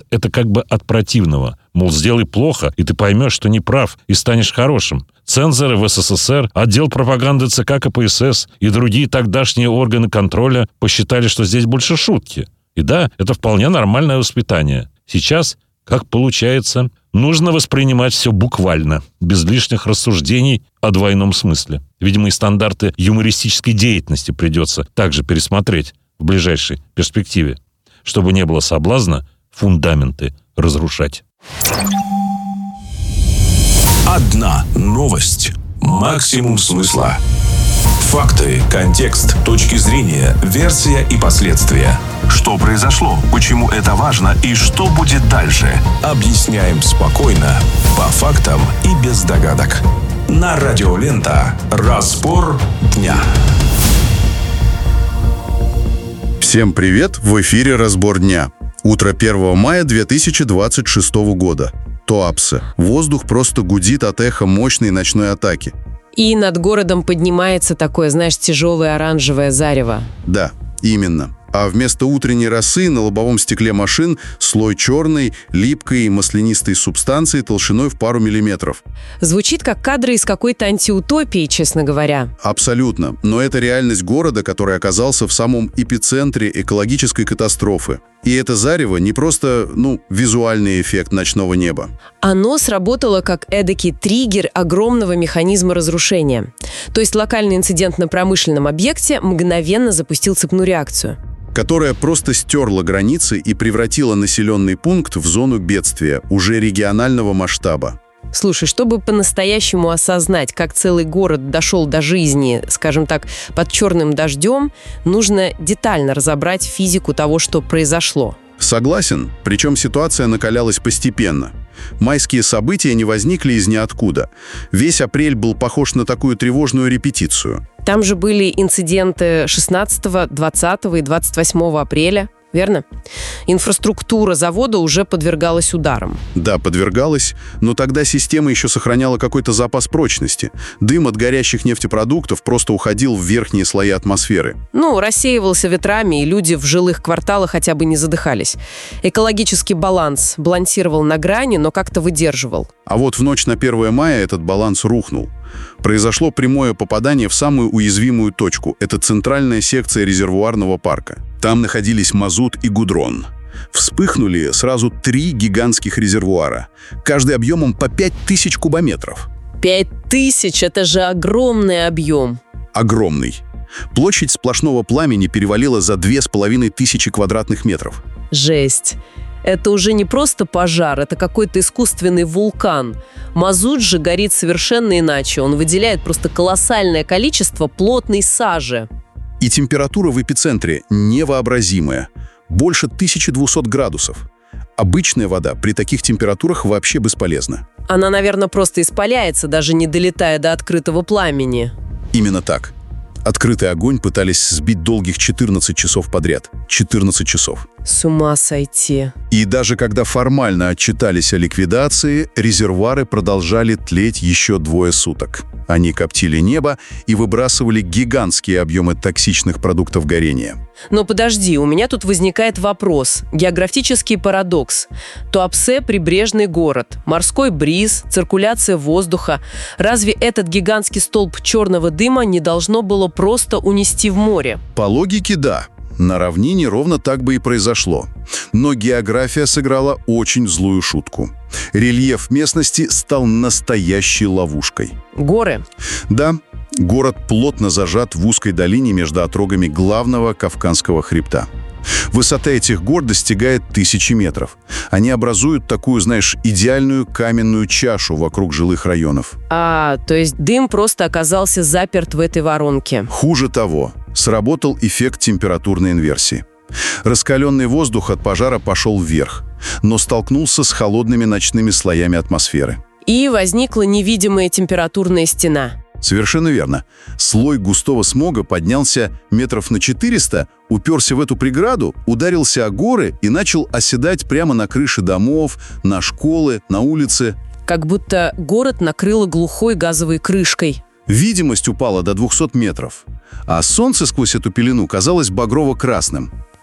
это как бы от противного. Мол, сделай плохо, и ты поймешь, что не прав, и станешь хорошим. Цензоры в СССР, отдел пропаганды ЦК КПСС и другие тогдашние органы контроля посчитали, что здесь больше шутки. И да, это вполне нормальное воспитание. Сейчас, как получается, нужно воспринимать все буквально, без лишних рассуждений о двойном смысле. Видимо, и стандарты юмористической деятельности придется также пересмотреть в ближайшей перспективе, чтобы не было соблазна фундаменты разрушать. Одна новость. Максимум смысла. Факты, контекст, точки зрения, версия и последствия. Что произошло, почему это важно и что будет дальше. Объясняем спокойно, по фактам и без догадок. На Радио Лента. Разбор дня. Всем привет! В эфире «Разбор дня». Утро 1 мая 2026 года. Туапсе. Воздух просто гудит от эха мощной ночной атаки. И над городом поднимается такое, знаешь, тяжелое оранжевое зарево. Да, именно. А вместо утренней росы на лобовом стекле машин слой черной, липкой и маслянистой субстанции толщиной в пару миллиметров. Звучит как кадры из какой-то антиутопии, честно говоря. Абсолютно. Но это реальность города, который оказался в самом эпицентре экологической катастрофы. И это зарево не просто, визуальный эффект ночного неба. Оно сработало как эдакий триггер огромного механизма разрушения. То есть локальный инцидент на промышленном объекте мгновенно запустил цепную реакцию, которая просто стерла границы и превратила населенный пункт в зону бедствия, уже регионального масштаба. Слушай, чтобы по-настоящему осознать, как целый город дошел до жизни, скажем так, под черным дождем, нужно детально разобрать физику того, что произошло. Согласен, причем ситуация накалялась постепенно. Майские события не возникли из ниоткуда. Весь апрель был похож на такую тревожную репетицию. Там же были инциденты 16, 20 и 28 апреля, верно? Инфраструктура завода уже подвергалась ударам. Да, подвергалась, но тогда система еще сохраняла какой-то запас прочности. Дым от горящих нефтепродуктов просто уходил в верхние слои атмосферы. Рассеивался ветрами, и люди в жилых кварталах хотя бы не задыхались. Экологический баланс балансировал на грани, но как-то выдерживал. А вот в ночь на 1 мая этот баланс рухнул. Произошло прямое попадание в самую уязвимую точку. Это центральная секция резервуарного парка. Там находились мазут и гудрон. Вспыхнули сразу 3 гигантских резервуара, каждый объемом по 5000 кубометров. 5000 – это же огромный объем. Огромный. Площадь сплошного пламени перевалила за 2500 квадратных метров. Жесть. Это уже не просто пожар, это какой-то искусственный вулкан. Мазут же горит совершенно иначе. Он выделяет просто колоссальное количество плотной сажи. И температура в эпицентре невообразимая. Больше 1200 градусов. Обычная вода при таких температурах вообще бесполезна. Она, наверное, просто испаляется, даже не долетая до открытого пламени. Именно так. Открытый огонь пытались сбить долгих 14 часов подряд. 14 часов. С ума сойти. И даже когда формально отчитались о ликвидации, резервуары продолжали тлеть еще 2 суток. Они коптили небо и выбрасывали гигантские объемы токсичных продуктов горения. Но подожди, у меня тут возникает вопрос. Географический парадокс. Туапсе – прибрежный город, морской бриз, циркуляция воздуха. Разве этот гигантский столб черного дыма не должно было просто унести в море? По логике, да. На равнине ровно так бы и произошло. Но география сыграла очень злую шутку. Рельеф местности стал настоящей ловушкой. Горы? Да, город плотно зажат в узкой долине между отрогами главного Кавказского хребта. Высота этих гор достигает 1000 метров. Они образуют такую, идеальную каменную чашу вокруг жилых районов. То есть дым просто оказался заперт в этой воронке? Хуже того, сработал эффект температурной инверсии. Раскаленный воздух от пожара пошел вверх, но столкнулся с холодными ночными слоями атмосферы. И возникла невидимая температурная стена. Совершенно верно. Слой густого смога поднялся метров на 400, уперся в эту преграду, ударился о горы и начал оседать прямо на крыши домов, на школы, на улицы. Как будто город накрыло глухой газовой крышкой. Видимость упала до 200 метров, а солнце сквозь эту пелену казалось багрово-красным.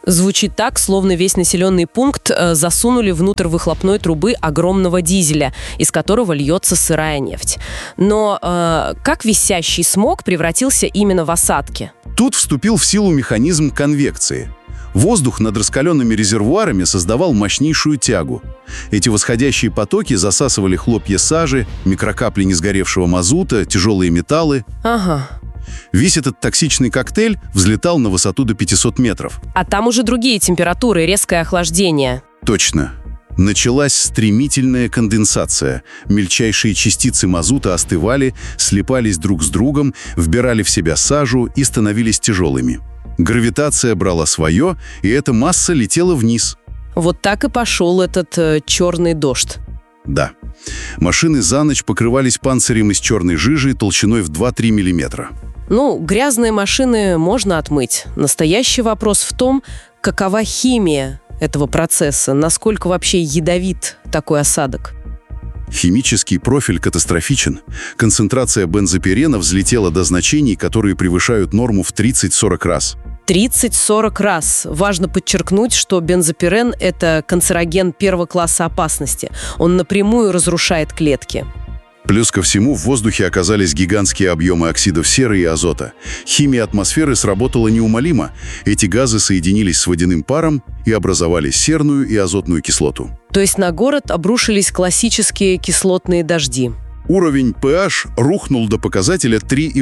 Звучит так, словно весь населенный пункт засунули внутрь выхлопной трубы огромного дизеля, из которого льется сырая нефть. Но как висящий смог превратился именно в осадки? Тут вступил в силу механизм конвекции. Воздух над раскаленными резервуарами создавал мощнейшую тягу. Эти восходящие потоки засасывали хлопья сажи, микрокапли несгоревшего мазута, тяжелые металлы. Ага. Весь этот токсичный коктейль взлетал на высоту до 500 метров. А там уже другие температуры, резкое охлаждение. Точно. Началась стремительная конденсация. Мельчайшие частицы мазута остывали, слипались друг с другом, вбирали в себя сажу и становились тяжелыми. Гравитация брала свое, и эта масса летела вниз. Вот так и пошел этот черный дождь. Да. Машины за ночь покрывались панцирем из черной жижи толщиной в 2-3 миллиметра. Ну, грязные машины можно отмыть. Настоящий вопрос в том, какова химия этого процесса, насколько вообще ядовит такой осадок. Химический профиль катастрофичен. Концентрация бензопирена взлетела до значений, которые превышают норму в 30-40 раз. 30-40 раз. Важно подчеркнуть, что бензопирен – это канцероген первого класса опасности. Он напрямую разрушает клетки. Плюс ко всему в воздухе оказались гигантские объемы оксидов серы и азота. Химия атмосферы сработала неумолимо. Эти газы соединились с водяным паром и образовали серную и азотную кислоту. То есть на город обрушились классические кислотные дожди. Уровень pH рухнул до показателя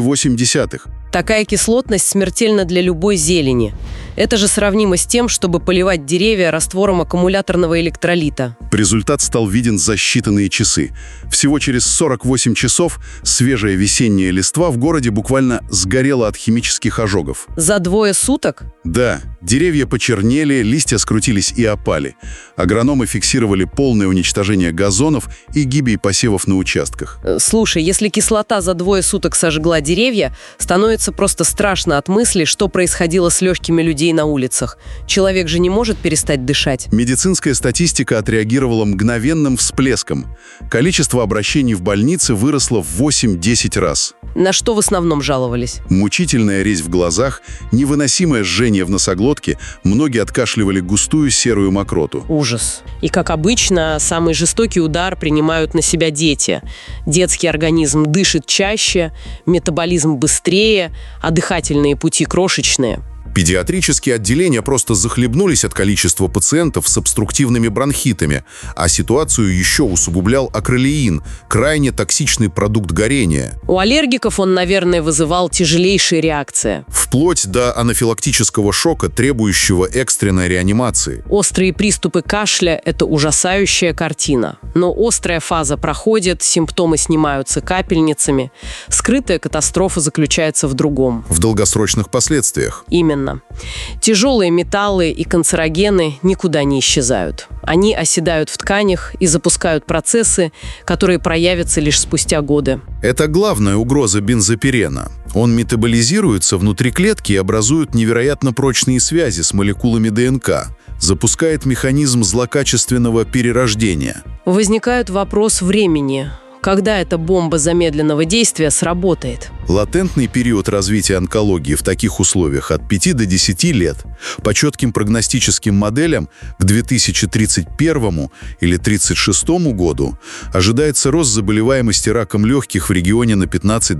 3,8. Такая кислотность смертельна для любой зелени. Это же сравнимо с тем, чтобы поливать деревья раствором аккумуляторного электролита. Результат стал виден за считанные часы. Всего через 48 часов свежая весенняя листва в городе буквально сгорела от химических ожогов. За 2 суток? Да, деревья почернели, листья скрутились и опали. Агрономы фиксировали полное уничтожение газонов и гибель посевов на участках. Слушай, если кислота за 2 суток сожгла деревья, становится просто страшно от мысли, что происходило с легкими людей на улицах. Человек же не может перестать дышать. Медицинская статистика отреагировала мгновенным всплеском. Количество обращений в больницы выросло в 8-10 раз. На что в основном жаловались? Мучительная резь в глазах, невыносимое жжение в носоглотке, многие откашливали густую серую мокроту. Ужас. И, как обычно, самый жестокий удар принимают на себя дети. Детский организм дышит чаще, метаболизм быстрее, а дыхательные пути крошечные. Педиатрические отделения просто захлебнулись от количества пациентов с обструктивными бронхитами, а ситуацию еще усугублял акролеин, крайне токсичный продукт горения. У аллергиков он, наверное, вызывал тяжелейшие реакции. Вплоть до анафилактического шока, требующего экстренной реанимации. Острые приступы кашля – это ужасающая картина. Но острая фаза проходит, симптомы снимаются капельницами. Скрытая катастрофа заключается в другом. В долгосрочных последствиях. Именно. Тяжелые металлы и канцерогены никуда не исчезают. Они оседают в тканях и запускают процессы, которые проявятся лишь спустя годы. Это главная угроза бензопирена. Он метаболизируется внутри клетки и образует невероятно прочные связи с молекулами ДНК. Запускает механизм злокачественного перерождения. Возникает вопрос времени. Когда эта бомба замедленного действия сработает? Латентный период развития онкологии в таких условиях от 5 до 10 лет. По четким прогностическим моделям к 2031 или 2036 году ожидается рост заболеваемости раком легких в регионе на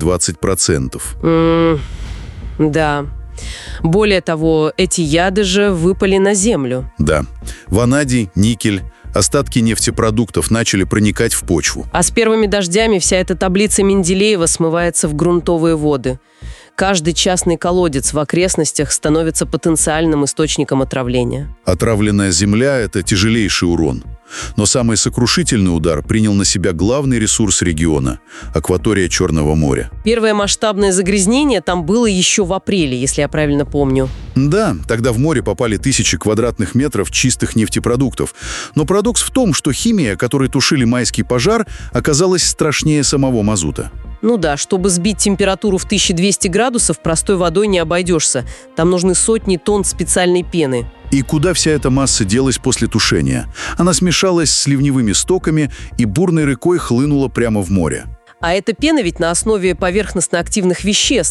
15-20%. Да. Более того, эти яды же выпали на землю. Да. Ванадий, никель, остатки нефтепродуктов начали проникать в почву. А с первыми дождями вся эта таблица Менделеева смывается в грунтовые воды. Каждый частный колодец в окрестностях становится потенциальным источником отравления. Отравленная земля – это тяжелейший урон. Но самый сокрушительный удар принял на себя главный ресурс региона – акватория Черного моря. Первое масштабное загрязнение там было еще в апреле, если я правильно помню. Да, тогда в море попали тысячи квадратных метров чистых нефтепродуктов. Но парадокс в том, что химия, которой тушили майский пожар, оказалась страшнее самого мазута. Ну да, чтобы сбить температуру в 1200 градусов, простой водой не обойдешься. Там нужны сотни тонн специальной пены. И куда вся эта масса делась после тушения? Она смешалась с ливневыми стоками и бурной рекой хлынула прямо в море. А эта пена ведь на основе поверхностно-активных веществ.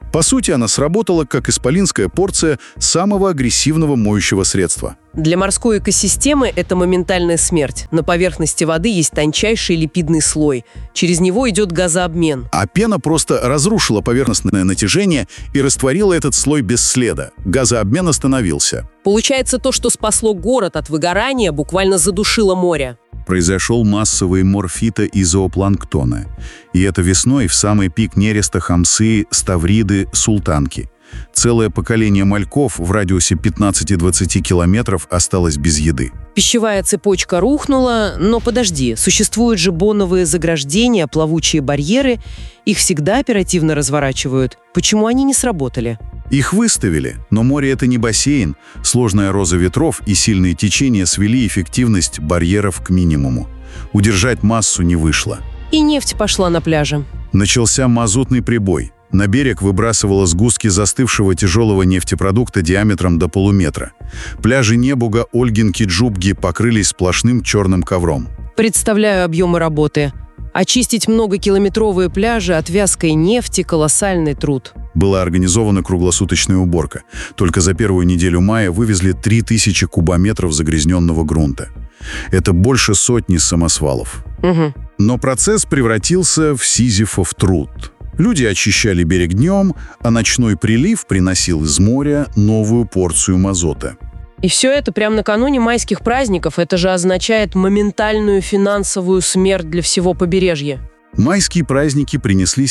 По сути, она сработала как исполинская порция самого агрессивного моющего средства. Для морской экосистемы это моментальная смерть. На поверхности воды есть тончайший липидный слой. Через него идет газообмен. А пена просто разрушила поверхностное натяжение и растворила этот слой без следа. Газообмен остановился. Получается, то, что спасло город от выгорания, буквально задушило море. Произошел массовый мор фито и зоопланктона. И это весной в самый пик нереста хамсы, ставриды, султанки. Целое поколение мальков в радиусе 15-20 километров осталось без еды. Пищевая цепочка рухнула, но подожди, существуют же боновые заграждения, плавучие барьеры. Их всегда оперативно разворачивают. Почему они не сработали? Их выставили, но море — это не бассейн. Сложная роза ветров и сильные течения свели эффективность барьеров к минимуму. Удержать массу не вышло. И нефть пошла на пляже. Начался мазутный прибой. На берег выбрасывало сгустки застывшего тяжелого нефтепродукта диаметром до полуметра. Пляжи Небуга, Ольгинки, Джубги покрылись сплошным черным ковром. Представляю объемы работы. Очистить многокилометровые пляжи от вязкой нефти – колоссальный труд. Была организована круглосуточная уборка. Только за первую неделю мая вывезли 3000 кубометров загрязненного грунта. Это больше сотни самосвалов. Угу. Но процесс превратился в сизифов труд. Люди очищали берег днем, а ночной прилив приносил из моря новую порцию мазота. И все это прямо накануне майских праздников. Это же означает моментальную финансовую смерть для всего побережья. Майские праздники принесли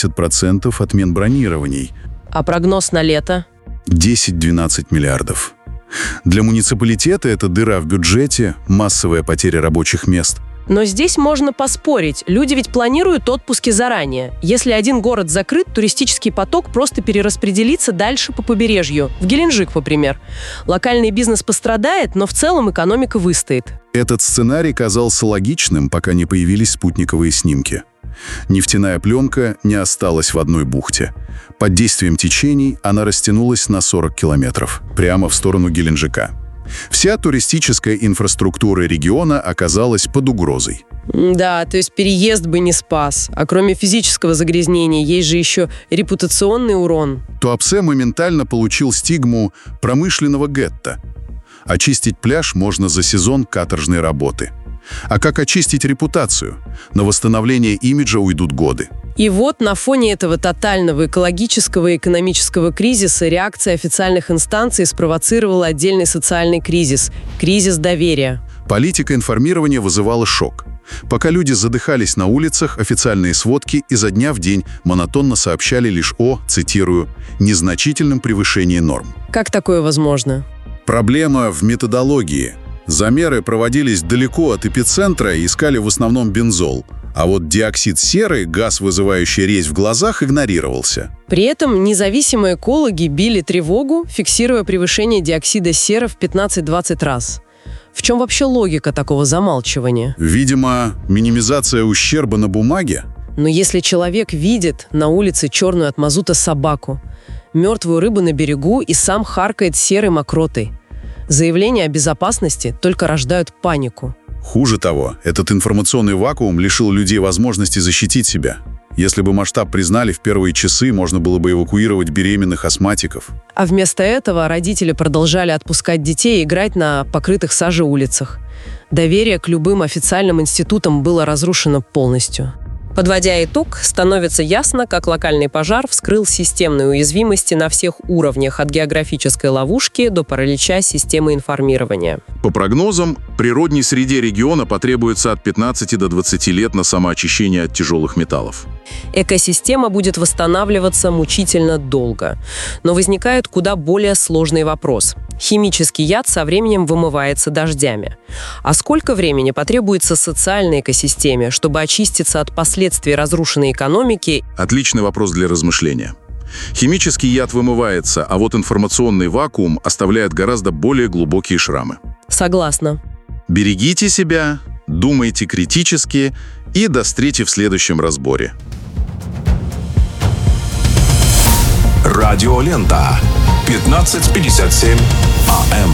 70% отмен бронирований. А прогноз на лето? 10-12 миллиардов. Для муниципалитета это дыра в бюджете, массовая потеря рабочих мест. Но здесь можно поспорить. Люди ведь планируют отпуски заранее. Если один город закрыт, туристический поток просто перераспределится дальше по побережью. В Геленджик, например. Локальный бизнес пострадает, но в целом экономика выстоит. Этот сценарий казался логичным, пока не появились спутниковые снимки. Нефтяная пленка не осталась в одной бухте. Под действием течений она растянулась на 40 километров, прямо в сторону Геленджика. Вся туристическая инфраструктура региона оказалась под угрозой. Да, то есть переезд бы не спас. А кроме физического загрязнения, есть же еще репутационный урон. Туапсе моментально получил стигму промышленного гетто. Очистить пляж можно за сезон каторжной работы. А как очистить репутацию? На восстановление имиджа уйдут годы. И вот на фоне этого тотального экологического и экономического кризиса реакция официальных инстанций спровоцировала отдельный социальный кризис – кризис доверия. Политика информирования вызывала шок. Пока люди задыхались на улицах, официальные сводки изо дня в день монотонно сообщали лишь о, цитирую, «незначительном превышении норм». Как такое возможно? Проблема в методологии. Замеры проводились далеко от эпицентра и искали в основном бензол. А вот диоксид серы, газ, вызывающий резь в глазах, игнорировался. При этом независимые экологи били тревогу, фиксируя превышение диоксида серы в 15-20 раз. В чем вообще логика такого замалчивания? Видимо, минимизация ущерба на бумаге. Но если человек видит на улице черную от мазута собаку, мертвую рыбу на берегу и сам харкает серой мокротой, заявления о безопасности только рождают панику. Хуже того, этот информационный вакуум лишил людей возможности защитить себя. Если бы масштаб признали в первые часы, можно было бы эвакуировать беременных астматиков. А вместо этого родители продолжали отпускать детей играть на покрытых сажей улицах. Доверие к любым официальным институтам было разрушено полностью. Подводя итог, становится ясно, как локальный пожар вскрыл системные уязвимости на всех уровнях, от географической ловушки до паралича системы информирования. По прогнозам, природной среде региона потребуется от 15 до 20 лет на самоочищение от тяжелых металлов. Экосистема будет восстанавливаться мучительно долго. Но возникает куда более сложный вопрос. Химический яд со временем вымывается дождями. А сколько времени потребуется социальной экосистеме, чтобы очиститься от последствий разрушенной экономики? Отличный вопрос для размышления. Химический яд вымывается, а вот информационный вакуум оставляет гораздо более глубокие шрамы. Согласна. Берегите себя, думайте критически и до встречи в следующем разборе. Радиолента. 15:57 АМ.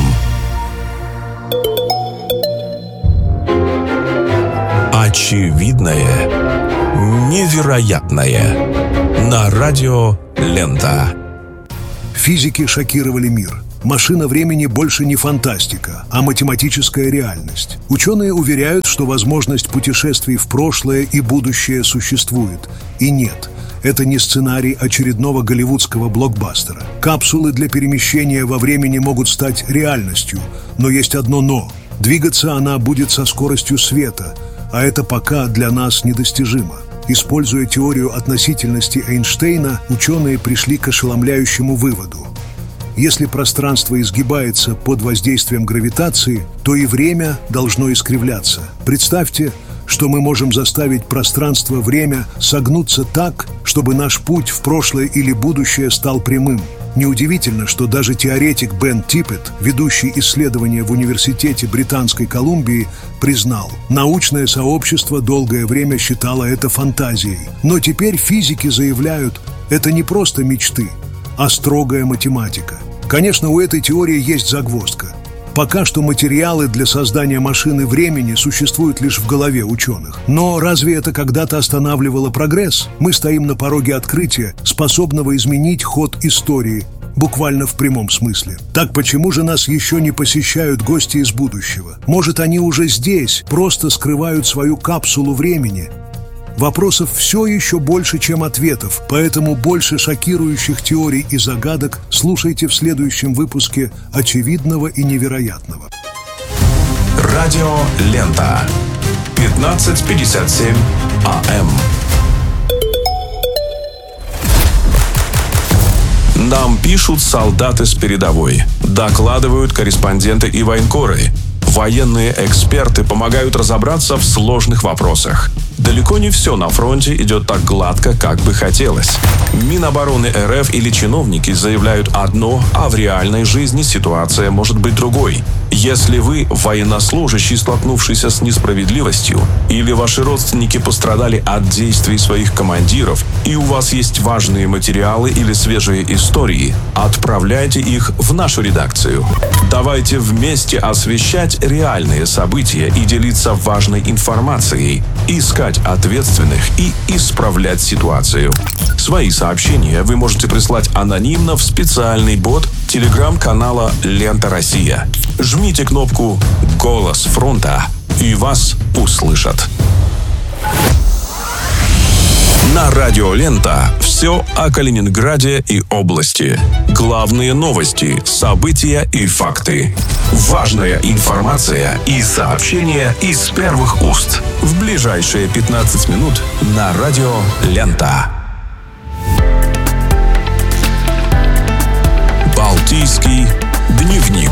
Очевидное невероятное на радио Лента. Физики шокировали мир. Машина времени больше не фантастика, а математическая реальность. Ученые уверяют, что возможность путешествий в прошлое и будущее существует. И нет, это не сценарий очередного голливудского блокбастера. Капсулы для перемещения во времени могут стать реальностью, но есть одно «но». Двигаться она будет со скоростью света, а это пока для нас недостижимо. Используя теорию относительности Эйнштейна, ученые пришли к ошеломляющему выводу. Если пространство изгибается под воздействием гравитации, то и время должно искривляться. Представьте, что мы можем заставить пространство-время согнуться так, чтобы наш путь в прошлое или будущее стал прямым. Неудивительно, что даже теоретик Бен Типпет, ведущий исследования в Университете Британской Колумбии, признал, научное сообщество долгое время считало это фантазией. Но теперь физики заявляют, это не просто мечты, а строгая математика. Конечно, у этой теории есть загвоздка. Пока что материалы для создания машины времени существуют лишь в голове ученых. Но разве это когда-то останавливало прогресс? Мы стоим на пороге открытия, способного изменить ход истории, буквально в прямом смысле. Так почему же нас еще не посещают гости из будущего? Может, они уже здесь, просто скрывают свою капсулу времени? Вопросов все еще больше, чем ответов, поэтому больше шокирующих теорий и загадок слушайте в следующем выпуске «Очевидного и невероятного». Радио Лента. 15:57 АМ. Нам пишут солдаты с передовой, докладывают корреспонденты и военкоры. Военные эксперты помогают разобраться в сложных вопросах. Далеко не все на фронте идет так гладко, как бы хотелось. Минобороны РФ или чиновники заявляют одно, а в реальной жизни ситуация может быть другой. Если вы военнослужащий, столкнувшийся с несправедливостью, или ваши родственники пострадали от действий своих командиров, и у вас есть важные материалы или свежие истории, отправляйте их в нашу редакцию. Давайте вместе освещать реальные события и делиться важной информацией, искать ответственных и исправлять ситуацию. Свои сообщения вы можете прислать анонимно в специальный бот телеграм-канала «Лента Россия». Жмите кнопку «Голос фронта» и вас услышат. На радио «Лента» все о Калининграде и области. Главные новости, события и факты. Важная информация и сообщения из первых уст. В ближайшие 15 минут на радио «Лента». Балтийский дневник.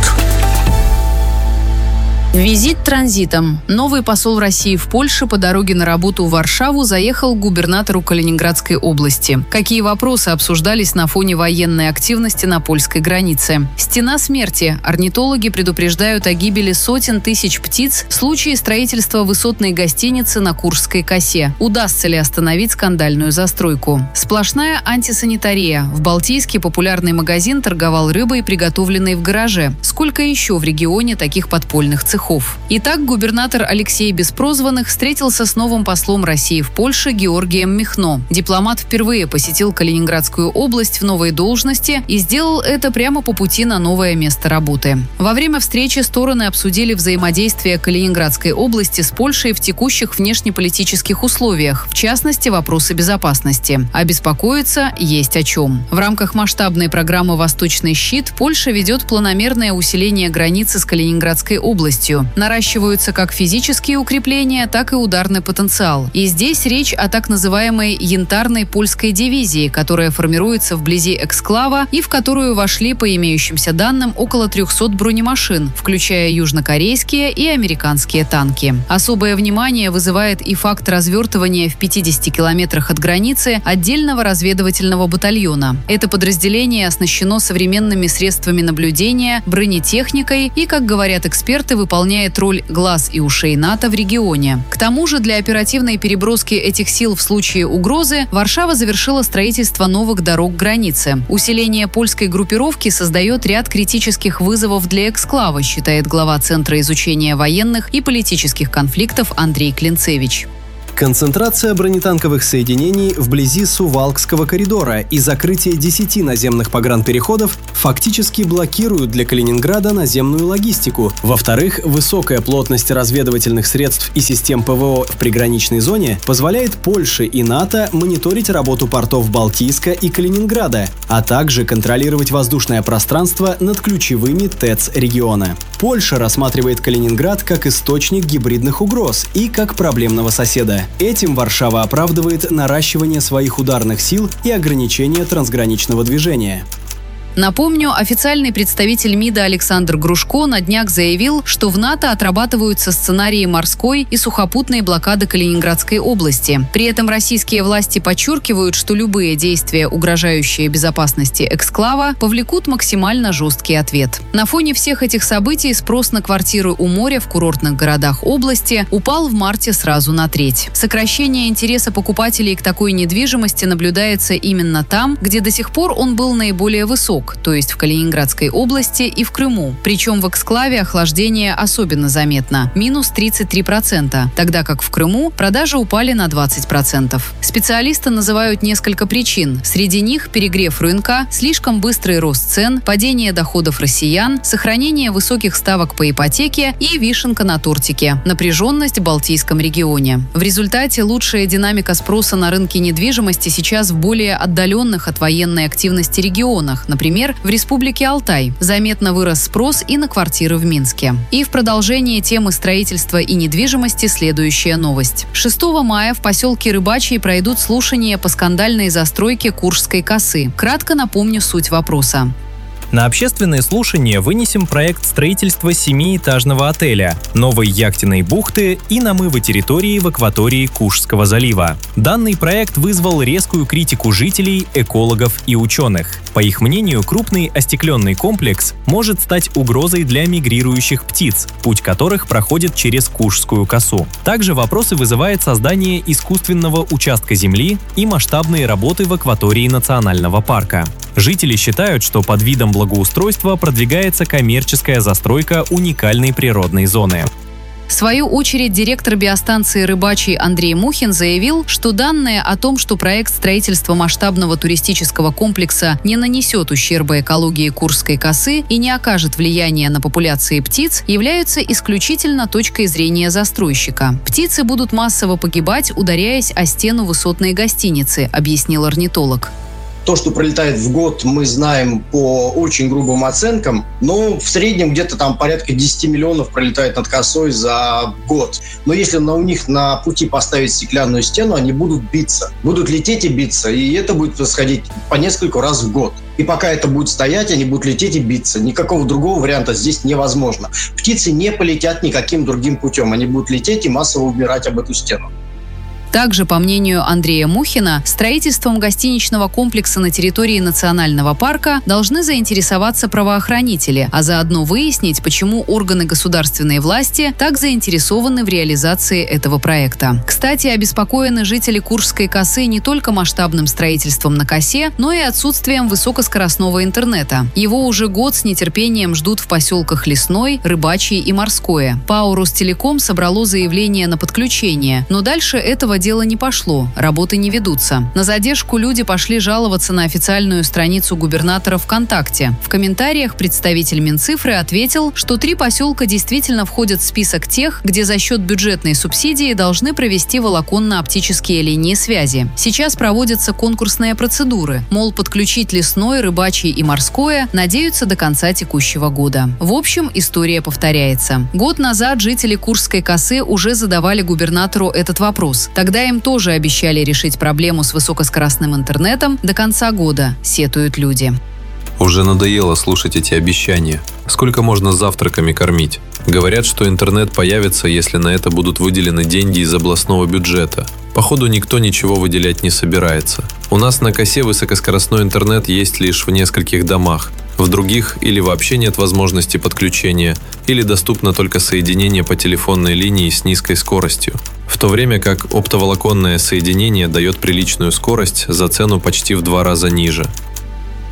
Визит транзитом. Новый посол России в Польше по дороге на работу в Варшаву заехал к губернатору Калининградской области. Какие вопросы обсуждались на фоне военной активности на польской границе? Стена смерти. Орнитологи предупреждают о гибели сотен тысяч птиц в случае строительства высотной гостиницы на Куршской косе. Удастся ли остановить скандальную застройку? Сплошная антисанитария. В Балтийске популярный магазин торговал рыбой, приготовленной в гараже. Сколько еще в регионе таких подпольных цехов? Итак, губернатор Алексей Беспрозванных встретился с новым послом России в Польше Георгием Михно. Дипломат впервые посетил Калининградскую область в новой должности и сделал это прямо по пути на новое место работы. Во время встречи стороны обсудили взаимодействие Калининградской области с Польшей в текущих внешнеполитических условиях, в частности, вопросы безопасности. А беспокоиться есть о чем. В рамках масштабной программы «Восточный щит» Польша ведет планомерное усиление границы с Калининградской областью. Наращиваются как физические укрепления, так и ударный потенциал. И здесь речь о так называемой янтарной польской дивизии, которая формируется вблизи эксклава и в которую вошли, по имеющимся данным, около 300 бронемашин, включая южнокорейские и американские танки. Особое внимание вызывает и факт развертывания в 50 километрах от границы отдельного разведывательного батальона. Это подразделение оснащено современными средствами наблюдения, бронетехникой и, как говорят эксперты, выполняет роль глаз и ушей НАТО в регионе. К тому же для оперативной переброски этих сил в случае угрозы Варшава завершила строительство новых дорог к границе. Усиление польской группировки создает ряд критических вызовов для эксклава, считает глава Центра изучения военных и политических конфликтов Андрей Клинцевич. Концентрация бронетанковых соединений вблизи Сувалкского коридора и закрытие 10 наземных погранпереходов фактически блокируют для Калининграда наземную логистику. Во-вторых, высокая плотность разведывательных средств и систем ПВО в приграничной зоне позволяет Польше и НАТО мониторить работу портов Балтийска и Калининграда, а также контролировать воздушное пространство над ключевыми ТЭЦ региона. Польша рассматривает Калининград как источник гибридных угроз и как проблемного соседа. Этим Варшава оправдывает наращивание своих ударных сил и ограничение трансграничного движения. Напомню, официальный представитель МИДа Александр Грушко на днях заявил, что в НАТО отрабатываются сценарии морской и сухопутной блокады Калининградской области. При этом российские власти подчеркивают, что любые действия, угрожающие безопасности эксклава, повлекут максимально жесткий ответ. На фоне всех этих событий спрос на квартиры у моря в курортных городах области упал в марте сразу на треть. Сокращение интереса покупателей к такой недвижимости наблюдается именно там, где до сих пор он был наиболее высок, то есть в Калининградской области и в Крыму. Причем в эксклаве охлаждение особенно заметно – минус 33%, тогда как в Крыму продажи упали на 20%. Специалисты называют несколько причин. Среди них перегрев рынка, слишком быстрый рост цен, падение доходов россиян, сохранение высоких ставок по ипотеке и вишенка на тортике – напряженность в Балтийском регионе. В результате лучшая динамика спроса на рынке недвижимости сейчас в более отдаленных от военной активности регионах, например, в Республике Алтай. Заметно вырос спрос и на квартиры в Минске. И в продолжение темы строительства и недвижимости следующая новость. 6 мая в поселке Рыбачий пройдут слушания по скандальной застройке Куршской косы. Кратко напомню суть вопроса. На общественные слушания вынесем проект строительства 7-этажного отеля, новой яхтенной бухты и намыва территории в акватории Куршского залива. Данный проект вызвал резкую критику жителей, экологов и ученых. По их мнению, крупный остекленный комплекс может стать угрозой для мигрирующих птиц, путь которых проходит через Куршскую косу. Также вопросы вызывает создание искусственного участка земли и масштабные работы в акватории национального парка. Жители считают, что под видом благоустройства продвигается коммерческая застройка уникальной природной зоны. В свою очередь, директор биостанции «Рыбачий» Андрей Мухин заявил, что данные о том, что проект строительства масштабного туристического комплекса не нанесет ущерба экологии Куршской косы и не окажет влияния на популяции птиц, являются исключительно точкой зрения застройщика. Птицы будут массово погибать, ударяясь о стену высотной гостиницы, объяснил орнитолог. То, что пролетает в год, мы знаем по очень грубым оценкам, но в среднем где-то там порядка 10 миллионов пролетает над косой за год. Но если у них на пути поставить стеклянную стену, они будут биться. Будут лететь и биться, и это будет происходить по несколько раз в год. И пока это будет стоять, они будут лететь и биться. Никакого другого варианта здесь невозможно. Птицы не полетят никаким другим путем. Они будут лететь и массово умирать об эту стену. Также, по мнению Андрея Мухина, строительством гостиничного комплекса на территории национального парка должны заинтересоваться правоохранители, а заодно выяснить, почему органы государственной власти так заинтересованы в реализации этого проекта. Кстати, обеспокоены жители Куршской косы не только масштабным строительством на косе, но и отсутствием высокоскоростного интернета. Его уже год с нетерпением ждут в поселках Лесной, Рыбачий и Морское. ПАО «Ростелеком» собрало заявление на подключение, но дальше этого дело не пошло, работы не ведутся. На задержку люди пошли жаловаться на официальную страницу губернатора ВКонтакте. В комментариях представитель Минцифры ответил, что 3 поселка действительно входят в список тех, где за счет бюджетной субсидии должны провести волоконно-оптические линии связи. Сейчас проводятся конкурсные процедуры. Мол, подключить Лесной, Рыбачий и Морское надеются до конца текущего года. В общем, история повторяется. Год назад жители Куршской косы уже задавали губернатору этот вопрос. Тогда им тоже обещали решить проблему с высокоскоростным интернетом до конца года, сетуют люди. Уже надоело слушать эти обещания. Сколько можно завтраками кормить? Говорят, что интернет появится, если на это будут выделены деньги из областного бюджета. Походу, никто ничего выделять не собирается. У нас на косе высокоскоростной интернет есть лишь в нескольких домах. В других или вообще нет возможности подключения, или доступно только соединение по телефонной линии с низкой скоростью. В то время как оптоволоконное соединение дает приличную скорость за цену почти в 2 раза ниже.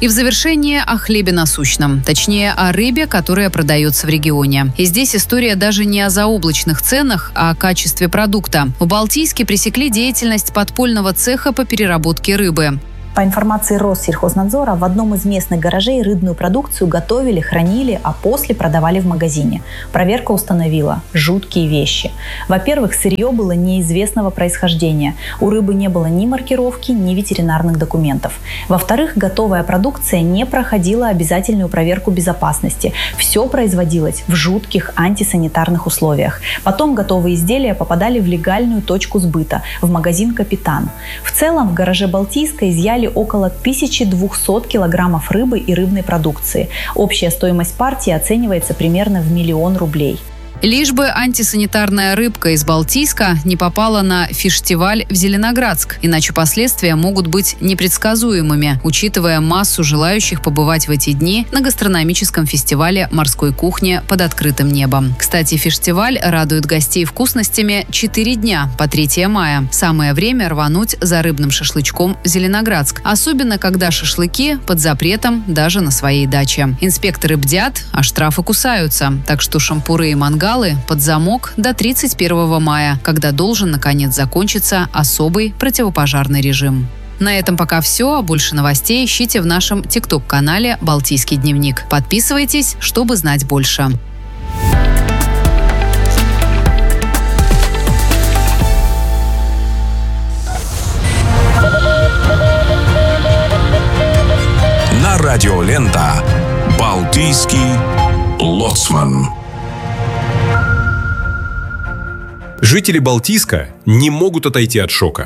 И в завершение о хлебе насущном, точнее о рыбе, которая продается в регионе. И здесь история даже не о заоблачных ценах, а о качестве продукта. В Балтийске пресекли деятельность подпольного цеха по переработке рыбы. По информации Россельхознадзора, в одном из местных гаражей рыбную продукцию готовили, хранили, а после продавали в магазине. Проверка установила жуткие вещи. Во-первых, сырье было неизвестного происхождения. У рыбы не было ни маркировки, ни ветеринарных документов. Во-вторых, готовая продукция не проходила обязательную проверку безопасности. Все производилось в жутких антисанитарных условиях. Потом готовые изделия попадали в легальную точку сбыта – в магазин «Капитан». В целом в гараже Балтийска изъяли около 1200 килограммов рыбы и рыбной продукции. Общая стоимость партии оценивается примерно в 1 000 000 рублей. Лишь бы антисанитарная рыбка из Балтийска не попала на фестиваль в Зеленоградск, иначе последствия могут быть непредсказуемыми, учитывая массу желающих побывать в эти дни на гастрономическом фестивале морской кухни под открытым небом. Кстати, фестиваль радует гостей вкусностями 4 дня по 3 мая. Самое время рвануть за рыбным шашлычком в Зеленоградск, особенно когда шашлыки под запретом даже на своей даче. Инспекторы бдят, а штрафы кусаются, так что шампуры и мангалы под замок до 31 мая, когда должен, наконец, закончиться особый противопожарный режим. На этом пока все, а больше новостей ищите в нашем ТикТок-канале «Балтийский дневник». Подписывайтесь, чтобы знать больше. На радиолента «Балтийский лоцман». Жители Балтийска не могут отойти от шока.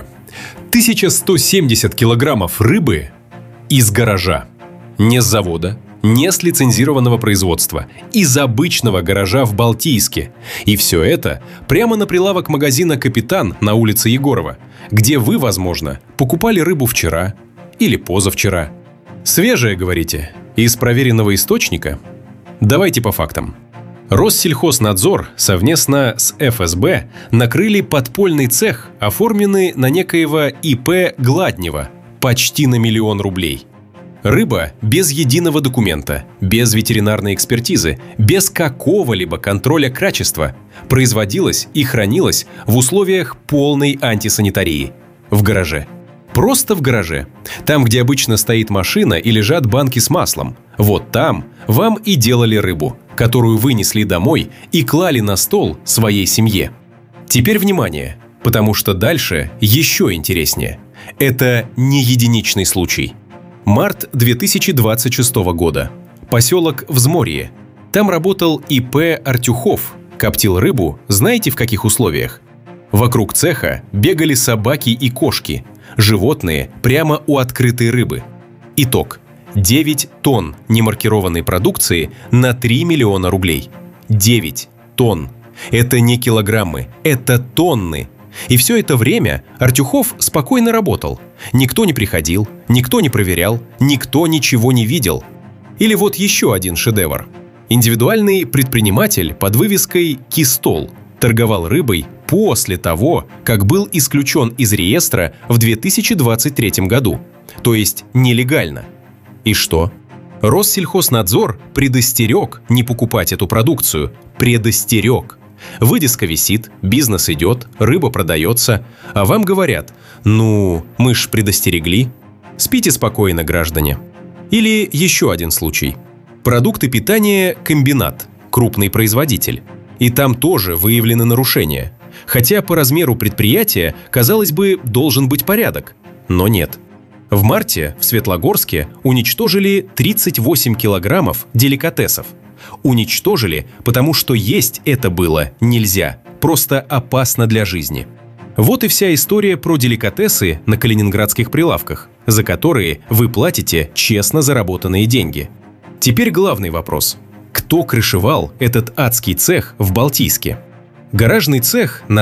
1170 килограммов рыбы из гаража. Не с завода, не с лицензированного производства. Из обычного гаража в Балтийске. И все это прямо на прилавок магазина «Капитан» на улице Егорова, где вы, возможно, покупали рыбу вчера или позавчера. Свежая, говорите? Из проверенного источника? Давайте по фактам. Россельхознадзор совместно с ФСБ накрыли подпольный цех, оформленный на некоего ИП Гладнева, почти на 1 000 000 рублей. Рыба без единого документа, без ветеринарной экспертизы, без какого-либо контроля качества производилась и хранилась в условиях полной антисанитарии. В гараже. Просто в гараже. Там, где обычно стоит машина и лежат банки с маслом. Вот там вам и делали рыбу, которую вынесли домой и клали на стол своей семье. Теперь внимание, потому что дальше еще интереснее. Это не единичный случай. Март 2026 года. Поселок Взморье. Там работал ИП Артюхов. Коптил рыбу, знаете в каких условиях? Вокруг цеха бегали собаки и кошки. Животные прямо у открытой рыбы. Итог. 9 тонн немаркированной продукции на 3 миллиона рублей. 9 тонн. Это не килограммы, это тонны. И все это время Артюхов спокойно работал. Никто не приходил, никто не проверял, никто ничего не видел. Или вот еще один шедевр. Индивидуальный предприниматель под вывеской «Кистол» торговал рыбой после того, как был исключен из реестра в 2023 году. То есть нелегально. И что? Россельхознадзор предостерег не покупать эту продукцию. Предостерег. Вывеска висит, бизнес идет, рыба продается, а вам говорят: ну, мы ж предостерегли. Спите спокойно, граждане. Или еще один случай. Продукты питания «Комбинат», крупный производитель. И там тоже выявлены нарушения. Хотя по размеру предприятия, казалось бы, должен быть порядок. Но нет. В марте в Светлогорске уничтожили 38 килограммов деликатесов. Уничтожили, потому что есть это было нельзя, просто опасно для жизни. Вот и вся история про деликатесы на калининградских прилавках, за которые вы платите честно заработанные деньги. Теперь главный вопрос. Кто крышевал этот адский цех в Балтийске? Гаражный цех на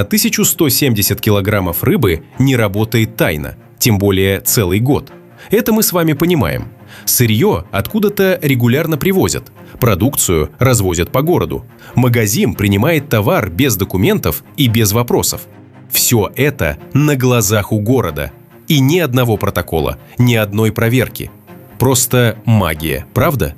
1170 килограммов рыбы не работает тайно, тем более целый год. Это мы с вами понимаем. Сырье откуда-то регулярно привозят, продукцию развозят по городу. Магазин принимает товар без документов и без вопросов. Все это на глазах у города. И ни одного протокола, ни одной проверки. Просто магия, правда?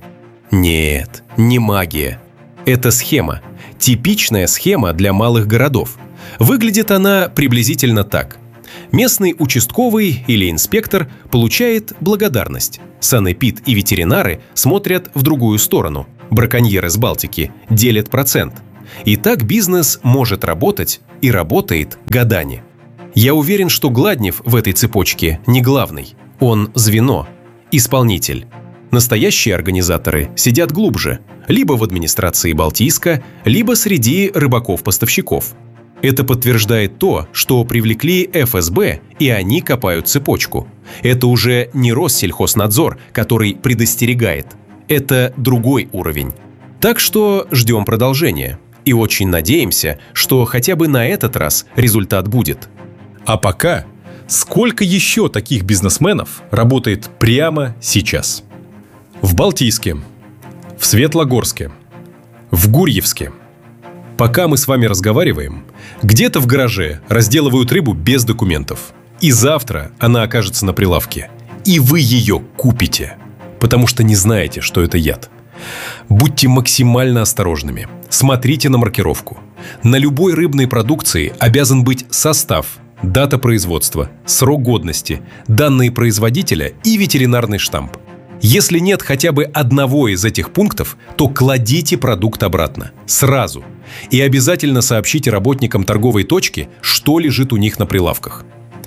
Нет, не магия. Это схема. Типичная схема для малых городов. Выглядит она приблизительно так. Местный участковый или инспектор получает благодарность. Санэпид и ветеринары смотрят в другую сторону. Браконьеры с Балтики делят процент. И так бизнес может работать и работает годами. Я уверен, что Гладнев в этой цепочке не главный. Он звено, исполнитель. Настоящие организаторы сидят глубже, либо в администрации Балтийска, либо среди рыбаков-поставщиков. Это подтверждает то, что привлекли ФСБ, и они копают цепочку. Это уже не Россельхознадзор, который предостерегает. Это другой уровень. Так что ждем продолжения. И очень надеемся, что хотя бы на этот раз результат будет. А пока, сколько еще таких бизнесменов работает прямо сейчас? В Балтийске, в Светлогорске, в Гурьевске. Пока мы с вами разговариваем, где-то в гараже разделывают рыбу без документов. И завтра она окажется на прилавке. И вы ее купите, потому что не знаете, что это яд. Будьте максимально осторожными. Смотрите на маркировку. На любой рыбной продукции обязан быть состав, дата производства, срок годности, данные производителя и ветеринарный штамп. Если нет хотя бы одного из этих пунктов, то кладите продукт обратно. Сразу. И обязательно сообщите работникам торговой точки, что лежит у них на прилавках.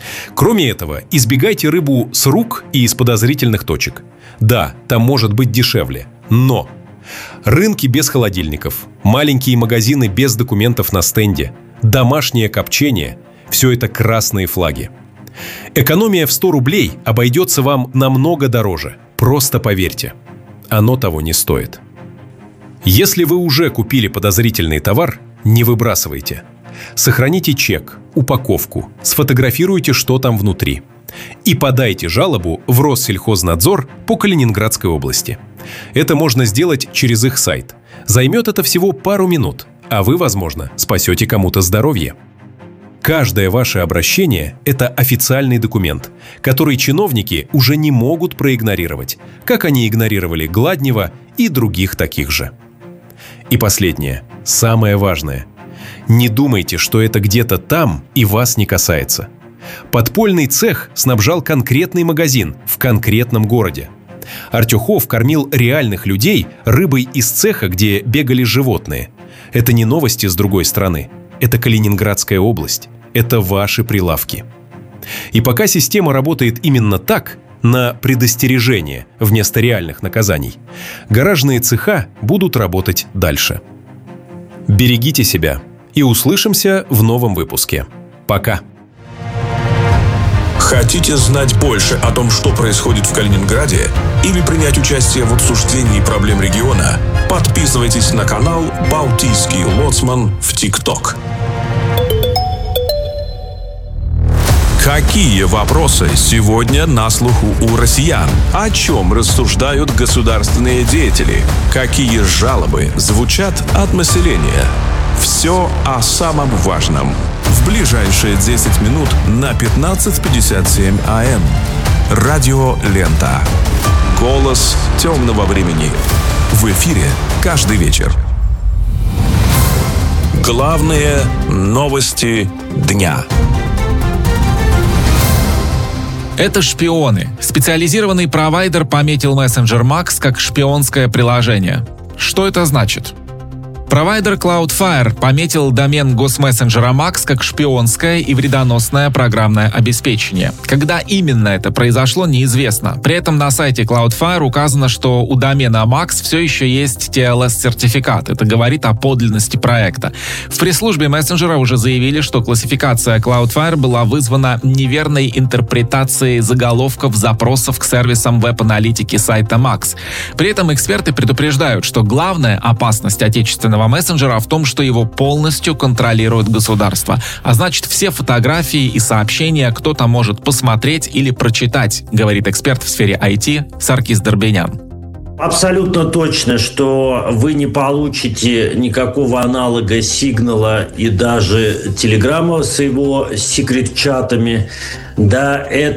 Кроме этого, избегайте рыбу с рук и из подозрительных точек. Да, там может быть дешевле, но рынки без холодильников, маленькие магазины без документов на стенде, домашнее копчение – все это красные флаги. Экономия в 100 рублей обойдется вам намного дороже. Просто поверьте, оно того не стоит. Если вы уже купили подозрительный товар, не выбрасывайте. Сохраните чек, упаковку, сфотографируйте, что там внутри. И подайте жалобу в Россельхознадзор по Калининградской области. Это можно сделать через их сайт. Займет это всего пару минут, а вы, возможно, спасете кому-то здоровье. Каждое ваше обращение – это официальный документ, который чиновники уже не могут проигнорировать, как они игнорировали Гладнева и других таких же. И последнее, самое важное. Не думайте, что это где-то там и вас не касается. Подпольный цех снабжал конкретный магазин в конкретном городе. Артюхов кормил реальных людей рыбой из цеха, где бегали животные. Это не новости с другой стороны. Это Калининградская область. Это ваши прилавки. И пока система работает именно так, на предостережение вместо реальных наказаний, гаражные цеха будут работать дальше. Берегите себя и услышимся в новом выпуске. Пока. Хотите знать больше о том, что происходит в Калининграде, или принять участие в обсуждении проблем региона? Подписывайтесь на канал «Балтийский лоцман» в ТикТок. Какие вопросы сегодня на слуху у россиян? О чем рассуждают государственные деятели? Какие жалобы звучат от населения? Все о самом важном. В ближайшие 10 минут на 15:57 АМ. Радио Лента. Голос темного времени. В эфире каждый вечер. Главные новости дня. Это шпионы. Специализированный провайдер пометил мессенджер Max как шпионское приложение. Что это значит? Провайдер Cloudflare пометил домен госмессенджера Max как шпионское и вредоносное программное обеспечение. Когда именно это произошло, неизвестно. При этом на сайте Cloudflare указано, что у домена Max все еще есть TLS-сертификат. Это говорит о подлинности проекта. В пресс-службе мессенджера уже заявили, что классификация Cloudflare была вызвана неверной интерпретацией заголовков запросов к сервисам веб-аналитики сайта Max. При этом эксперты предупреждают, что главная опасность отечественного мессенджера в том, что его полностью контролирует государство. А значит, все фотографии и сообщения кто-то может посмотреть или прочитать, говорит эксперт в сфере IT Саркис Дорбенян. Абсолютно точно, что вы не получите никакого аналога Сигнала и даже Телеграма с его секрет-чатами. Да,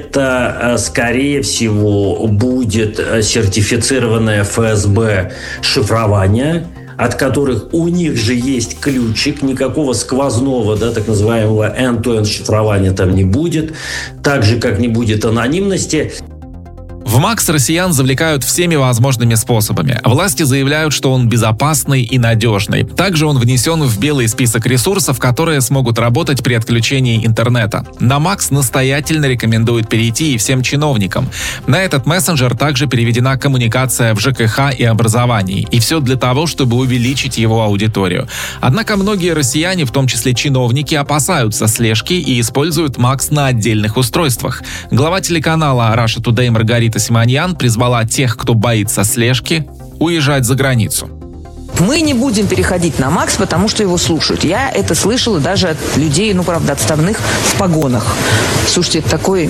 это, скорее всего, будет сертифицированное ФСБ шифрование, от которых у них же есть ключик, никакого сквозного, да, так называемого end-to-end шифрования там не будет, так же, как не будет анонимности. В МАКС россиян завлекают всеми возможными способами. Власти заявляют, что он безопасный и надежный. Также он внесен в белый список ресурсов, которые смогут работать при отключении интернета. На МАКС настоятельно рекомендуют перейти и всем чиновникам. На этот мессенджер также переведена коммуникация в ЖКХ и образовании. И все для того, чтобы увеличить его аудиторию. Однако многие россияне, в том числе чиновники, опасаются слежки и используют МАКС на отдельных устройствах. Глава телеканала Russia Today Маргарита Симоньян призвала тех, кто боится слежки, уезжать за границу. Мы не будем переходить на МАКС, потому что его слушают. Я это слышала даже от людей, правда, отставных в погонах. Слушайте, это такой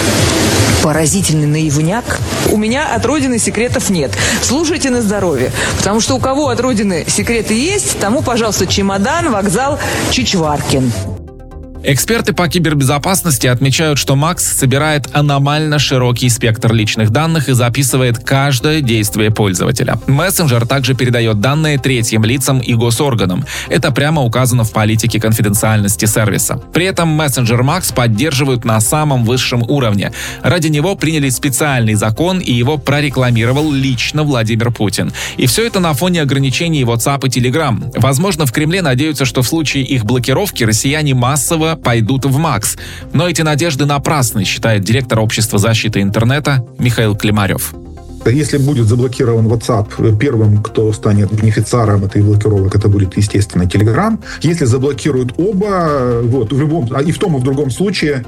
поразительный наивняк. У меня от Родины секретов нет. Слушайте на здоровье. Потому что у кого от Родины секреты есть, тому, пожалуйста, чемодан, вокзал, Чичваркин. Эксперты по кибербезопасности отмечают, что МАКС собирает аномально широкий спектр личных данных и записывает каждое действие пользователя. Мессенджер также передает данные третьим лицам и госорганам. Это прямо указано в политике конфиденциальности сервиса. При этом мессенджер МАКС поддерживают на самом высшем уровне. Ради него приняли специальный закон, и его прорекламировал лично Владимир Путин. И все это на фоне ограничений WhatsApp и Telegram. Возможно, в Кремле надеются, что в случае их блокировки россияне массово пойдут в МАКС. Но эти надежды напрасны, считает директор Общества защиты интернета Михаил Климарев. Если будет заблокирован WhatsApp, первым, кто станет бенефициаром этой блокировок, это будет, естественно, Telegram. Если заблокируют оба, в любом, и в том, и в другом случае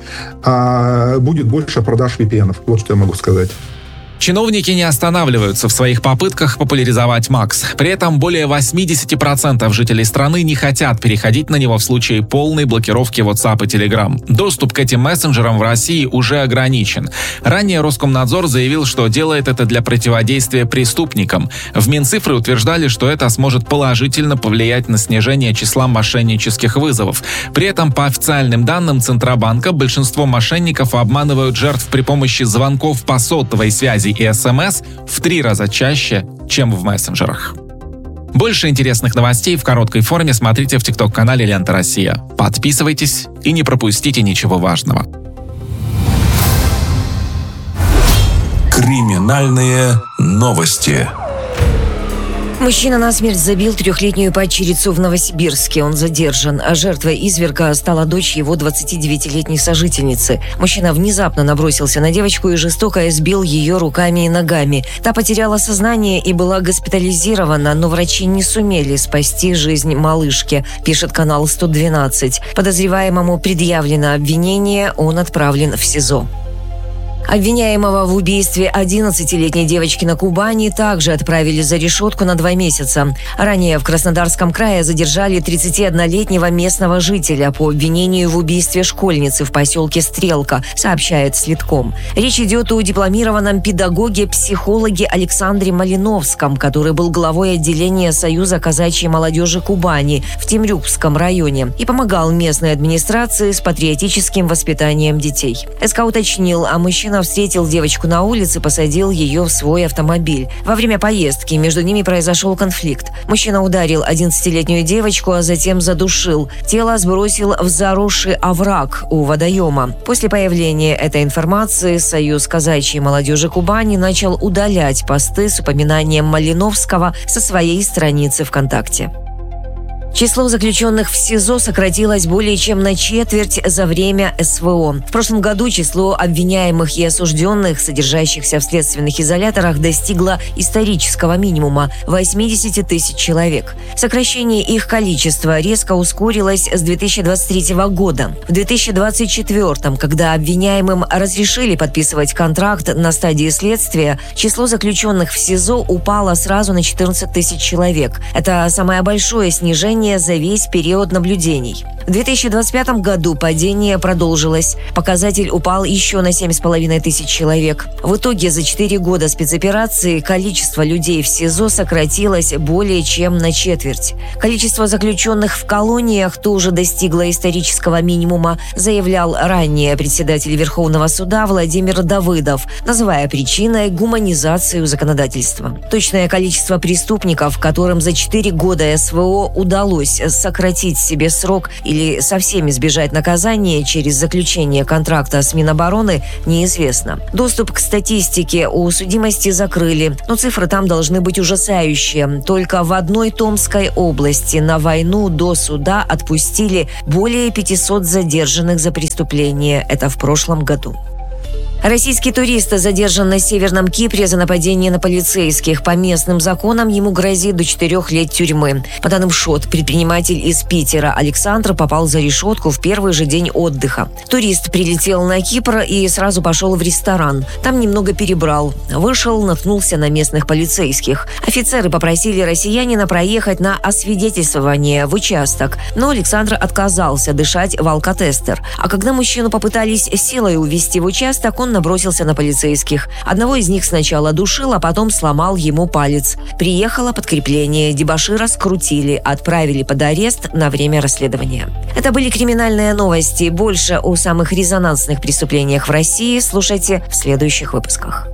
будет больше продаж VPN. Вот что я могу сказать. Чиновники не останавливаются в своих попытках популяризовать МАКС. При этом более 80% жителей страны не хотят переходить на него в случае полной блокировки WhatsApp и Telegram. Доступ к этим мессенджерам в России уже ограничен. Ранее Роскомнадзор заявил, что делает это для противодействия преступникам. В Минцифры утверждали, что это сможет положительно повлиять на снижение числа мошеннических вызовов. При этом, по официальным данным Центробанка, большинство мошенников обманывают жертв при помощи звонков по сотовой связи и СМС в 3 раза чаще, чем в мессенджерах. Больше интересных новостей в короткой форме смотрите в ТикТок-канале «Лента Россия». Подписывайтесь и не пропустите ничего важного. Криминальные новости. Мужчина насмерть забил 3-летнюю падчерицу в Новосибирске. Он задержан. А жертвой изверга стала дочь его 29-летней сожительницы. Мужчина внезапно набросился на девочку и жестоко избил ее руками и ногами. Та потеряла сознание и была госпитализирована, но врачи не сумели спасти жизнь малышки, пишет канал 112. Подозреваемому предъявлено обвинение, он отправлен в СИЗО. Обвиняемого в убийстве 11-летней девочки на Кубани также отправили за решетку на 2 месяца. Ранее в Краснодарском крае задержали 31-летнего местного жителя по обвинению в убийстве школьницы в поселке Стрелка, сообщает Слитком. Речь идет о дипломированном педагоге-психологе Александре Малиновском, который был главой отделения Союза казачьей молодежи Кубани в Темрюкском районе и помогал местной администрации с патриотическим воспитанием детей. СК уточнил, мужчина встретил девочку на улице, посадил ее в свой автомобиль. Во время поездки между ними произошел конфликт. Мужчина ударил 11-летнюю девочку, а затем задушил. Тело сбросил в заросший овраг у водоема. После появления этой информации Союз казачьей молодежи Кубани начал удалять посты с упоминанием Малиновского со своей страницы ВКонтакте. Число заключенных в СИЗО сократилось более чем на четверть за время СВО. В прошлом году число обвиняемых и осужденных, содержащихся в следственных изоляторах, достигло исторического минимума – 80 тысяч человек. Сокращение их количества резко ускорилось с 2023 года. В 2024, когда обвиняемым разрешили подписывать контракт на стадии следствия, число заключенных в СИЗО упало сразу на 14 тысяч человек. Это самое большое снижение падение за весь период наблюдений. В 2025 году падение продолжилось. Показатель упал еще на 7,5 тысяч человек. В итоге за 4 года спецоперации количество людей в СИЗО сократилось более чем на четверть. Количество заключенных в колониях тоже достигло исторического минимума, заявлял ранее председатель Верховного суда Владимир Давыдов, называя причиной гуманизацию законодательства. Точное количество преступников, которым за 4 года СВО удалось сократить себе срок или совсем избежать наказания через заключение контракта с Минобороны, неизвестно. Доступ к статистике о судимости закрыли, но цифры там должны быть ужасающие. Только в одной Томской области на войну до суда отпустили более 500 задержанных за преступления. Это в прошлом году. Российский турист задержан на Северном Кипре за нападение на полицейских. По местным законам ему грозит до 4 лет тюрьмы. По данным ШОТ, предприниматель из Питера Александр попал за решетку в первый же день отдыха. Турист прилетел на Кипр и сразу пошел в ресторан. Там немного перебрал. Вышел, наткнулся на местных полицейских. Офицеры попросили россиянина проехать на освидетельствование в участок, но Александр отказался дышать в алкотестер. А когда мужчину попытались силой увезти в участок, он набросился на полицейских. Одного из них сначала душил, а потом сломал ему палец. Приехало подкрепление, дебошира скрутили, отправили под арест на время расследования. Это были криминальные новости. Больше о самых резонансных преступлениях в России слушайте в следующих выпусках.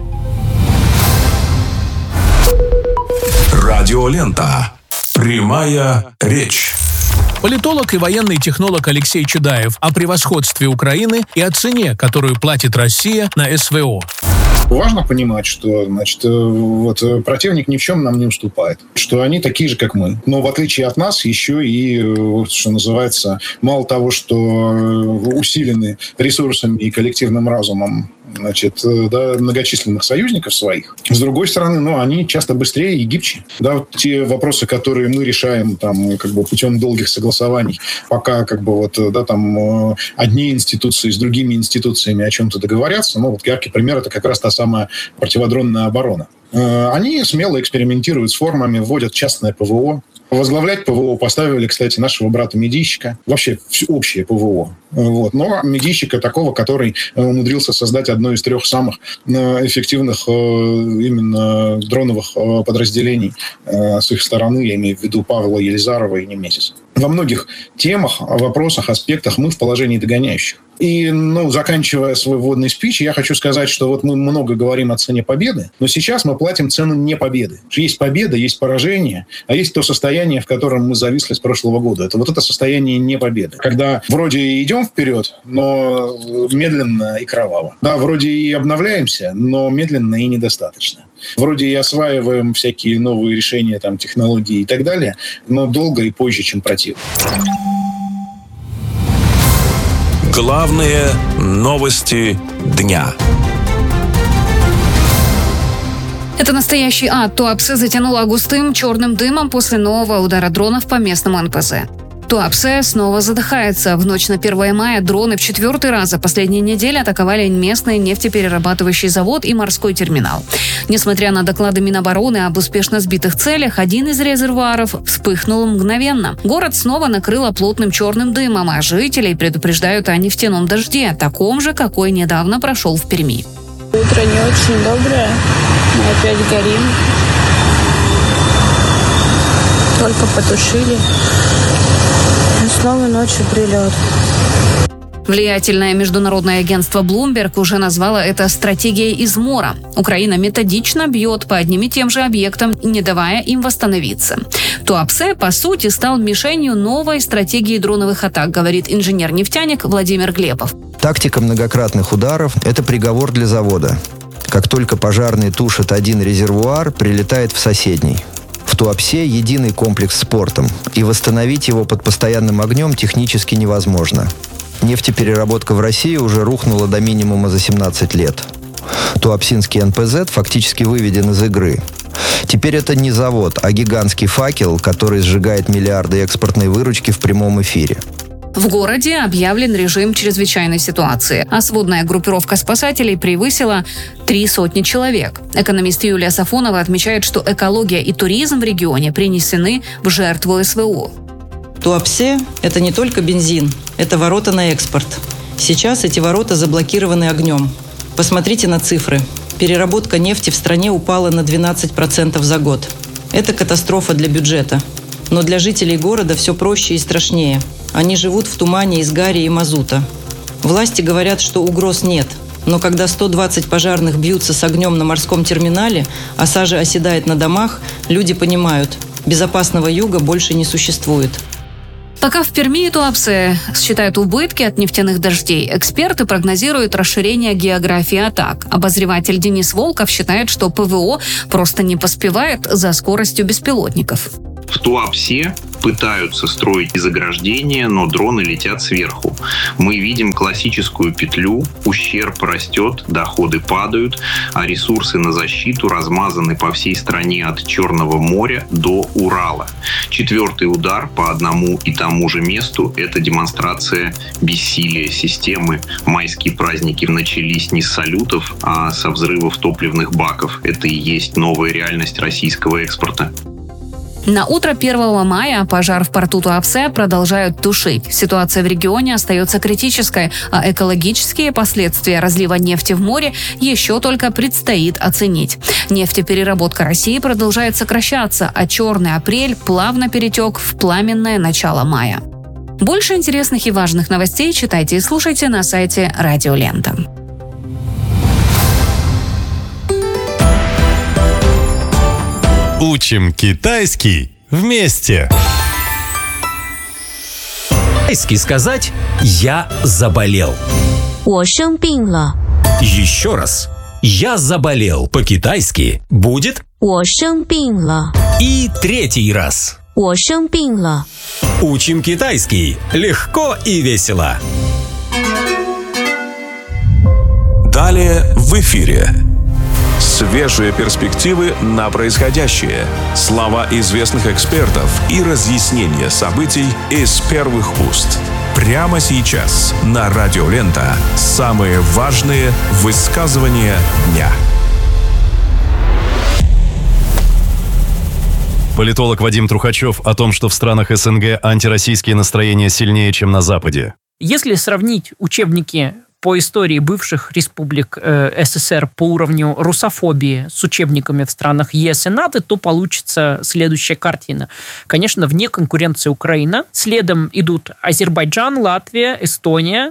Радиолента. Прямая речь. Политолог и военный технолог Алексей Чедаев о превосходстве Украины и о цене, которую платит Россия на СВО. Важно понимать, что, противник ни в чем нам не уступает, что они такие же, как мы. Но в отличие от нас еще и, что называется, мало того, что усилены ресурсами и коллективным разумом многочисленных союзников своих. С другой стороны, они часто быстрее и гибче. Те вопросы, которые мы решаем путем долгих согласований, пока одни институции с другими институциями о чем-то договорятся, яркий пример — это как раз та самая противодронная оборона. Они смело экспериментируют с формами, вводят частное ПВО. Возглавлять ПВО поставили, кстати, нашего брата-медийщика. Вообще, общее ПВО. Но медийщика такого, который умудрился создать одно из 3 самых эффективных именно дроновых подразделений с их стороны, я имею в виду Павла Елизарова и Немезис. Во многих темах, вопросах, аспектах мы в положении догоняющих. И, заканчивая свой вводный спич, я хочу сказать, что мы много говорим о цене победы, но сейчас мы платим цену не победы. Есть победа, есть поражение, а есть то состояние, в котором мы зависли с прошлого года. Это состояние не победы. Когда вроде идем вперед, но медленно и кроваво. Вроде и обновляемся, но медленно и недостаточно. Вроде и осваиваем всякие новые решения, технологии и так далее, но долго и позже, чем противник. Главные новости дня. Это настоящий ад. Туапсе затянуло густым черным дымом после нового удара дронов по местному НПЗ. Туапсе снова задыхается. В ночь на 1 мая дроны в 4-й раз за последние недели атаковали местный нефтеперерабатывающий завод и морской терминал. Несмотря на доклады Минобороны об успешно сбитых целях, один из резервуаров вспыхнул мгновенно. Город снова накрыло плотным черным дымом, а жителей предупреждают о нефтяном дожде, таком же, какой недавно прошел в Перми. Утро не очень доброе. Мы опять горим. Только потушили. И снова ночью прилет. Влиятельное международное агентство Bloomberg уже назвало это стратегией измора. Украина методично бьет по одним и тем же объектам, не давая им восстановиться. Туапсе, по сути, стал мишенью новой стратегии дроновых атак, говорит инженер-нефтяник Владимир Глебов. Тактика многократных ударов – это приговор для завода. Как только пожарный тушит один резервуар, прилетает в соседний. В Туапсе единый комплекс с портом, и восстановить его под постоянным огнем технически невозможно. Нефтепереработка в России уже рухнула до минимума за 17 лет. Туапсинский НПЗ фактически выведен из игры. Теперь это не завод, а гигантский факел, который сжигает миллиарды экспортной выручки в прямом эфире. В городе объявлен режим чрезвычайной ситуации, а сводная группировка спасателей превысила 300 человек. Экономист Юлия Сафонова отмечает, что экология и туризм в регионе принесены в жертву СВО. Туапсе – это не только бензин, это ворота на экспорт. Сейчас эти ворота заблокированы огнем. Посмотрите на цифры. Переработка нефти в стране упала на 12% за год. Это катастрофа для бюджета. Но для жителей города все проще и страшнее. Они живут в тумане из гари и мазута. Власти говорят, что угроз нет. Но когда 120 пожарных бьются с огнем на морском терминале, а сажа оседает на домах, люди понимают – безопасного юга больше не существует. Пока в Перми и Туапсе считают убытки от нефтяных дождей, эксперты прогнозируют расширение географии атак. Обозреватель Денис Волков считает, что ПВО просто не поспевает за скоростью беспилотников. В Туапсе пытаются строить заграждения, но дроны летят сверху. Мы видим классическую петлю, ущерб растет, доходы падают, а ресурсы на защиту размазаны по всей стране от Черного моря до Урала. 4-й удар по одному и тому же месту – это демонстрация бессилия системы. Майские праздники начались не с салютов, а со взрывов топливных баков. Это и есть новая реальность российского экспорта. На утро 1 мая пожар в порту Туапсе продолжают тушить. Ситуация в регионе остается критической, а экологические последствия разлива нефти в море еще только предстоит оценить. Нефтепереработка России продолжает сокращаться, а черный апрель плавно перетек в пламенное начало мая. Больше интересных и важных новостей читайте и слушайте на сайте Радио Лента. Учим китайский вместе. Китайский сказать «я заболел». 我生病了. Еще раз. «Я заболел» по-китайски будет 我生病了. И третий раз. 我生病了. Учим китайский легко и весело. Далее в эфире. Свежие перспективы на происходящее, слова известных экспертов и разъяснения событий из первых уст. Прямо сейчас на Радио Лента самые важные высказывания дня. Политолог Вадим Трухачев о том, что в странах СНГ антироссийские настроения сильнее, чем на Западе. Если сравнить учебники по истории бывших республик СССР по уровню русофобии с учебниками в странах ЕС и НАТО, то получится следующая картина. Конечно, вне конкуренции Украина. Следом идут Азербайджан, Латвия, Эстония.